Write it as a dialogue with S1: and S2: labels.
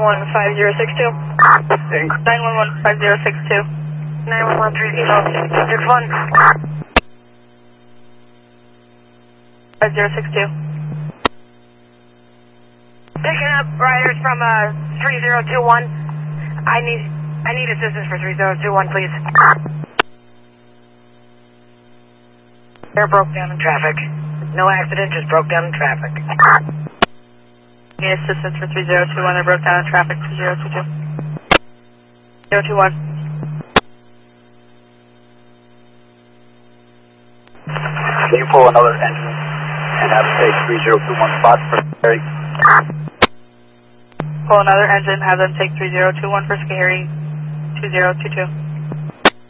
S1: 911-5062. 911-5062. 911-3061. 5062.
S2: Picking up riders from 3021. I need assistance for 3021, please. They're broke down in traffic. No accident, just broke down in traffic.
S1: Need assistance for 3021. They broke down in traffic. 2022. 021.
S3: Can you pull another engine and have it take 3021 spot for Scary?
S1: Pull another engine, have them take 3021 for Scary. 2022.